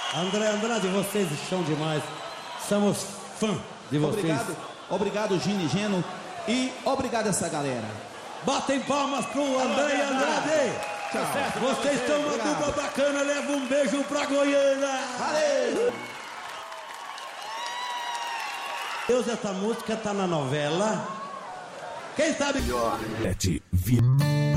André Andrade, vocês são demais. Somos fã de vocês. Obrigado Gini Geno. E obrigado essa galera. Batem palmas pro André Andrade. Tchau. Vocês estão uma dupla bacana. Leva um beijo pra Goiânia. Valeu. Deus, essa música tá na novela. Quem sabe? Viu?